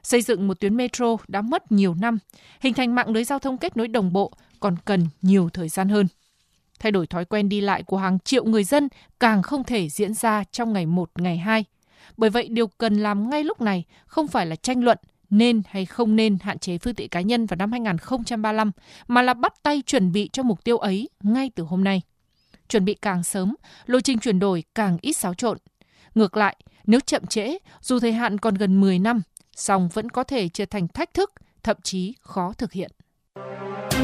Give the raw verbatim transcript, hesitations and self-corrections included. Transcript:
Xây dựng một tuyến metro đã mất nhiều năm, hình thành mạng lưới giao thông kết nối đồng bộ còn cần nhiều thời gian hơn. Thay đổi thói quen đi lại của hàng triệu người dân càng không thể diễn ra trong ngày một, ngày hai. Bởi vậy, điều cần làm ngay lúc này không phải là tranh luận nên hay không nên hạn chế phương tiện cá nhân vào năm hai không ba lăm, mà là bắt tay chuẩn bị cho mục tiêu ấy ngay từ hôm nay. Chuẩn bị càng sớm, lộ trình chuyển đổi càng ít xáo trộn. Ngược lại, nếu chậm trễ, dù thời hạn còn gần mười năm, song vẫn có thể trở thành thách thức, thậm chí khó thực hiện.